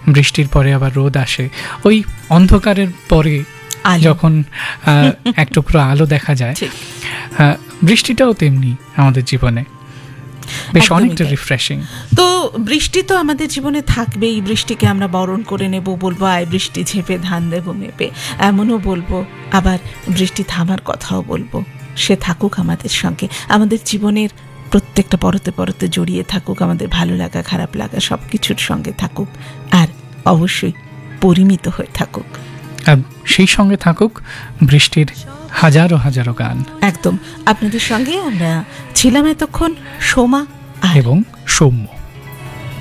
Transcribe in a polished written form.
বৃষ্টির পরে আবার রোদ আসে, ওই অন্ধকারের পরে যখন এক টুকরো আলো দেখা যায়, বৃষ্টিটাও তেমনি আমাদের জীবনে বেশ অনেকটা রিফ্রেশিং। তো বৃষ্টি তো আমাদের জীবনে থাকবেই, বৃষ্টিকে আমরা বরণ করে নেব, বলবো আয় বৃষ্টি ঝেপে ধান দেবো মেপে, এমনও বলবো, আবার বৃষ্টি থামার কথাও বলবো। সে থাকুক আমাদের সঙ্গে, আমাদের জীবনের প্রত্যেকটা পরতে পরতে জড়িয়ে থাকুক, আমাদের ভালো লাগা খারাপ লাগা সব কিছুর সঙ্গে থাকুক, আর অবশ্যই পরিমিত হয়ে থাকুক। সেই সঙ্গে থাকুক বৃষ্টির হাজারো হাজারো গান। একদম। আপনাদের সঙ্গে আমরা ছিলাম এতক্ষণ সোমা এবং সৌম্য।